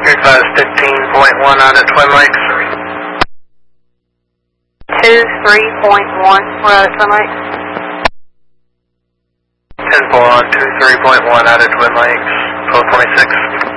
Advise 15.1 out at Twin Lakes. 23.1, we're out at Twin Lakes. 10-4 on 23.1 out at Twin Lakes, 1226.